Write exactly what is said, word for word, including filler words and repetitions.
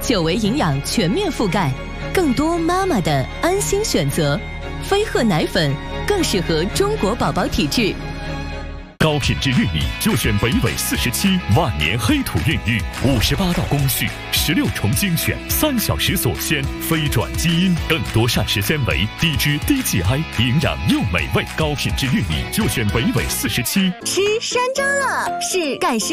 久维营养全面覆盖，更多妈妈的安心选择。飞鹤奶粉更适合中国宝宝体质。 高品质玉米就选北纬四十七万年黑土孕育，五十八道工序，十六重精选，三小时锁鲜，非转基因，更多膳食纤维，低脂低 G I， 营养又美味。高品质玉米就选北纬四十七。 吃山楂了，是赶时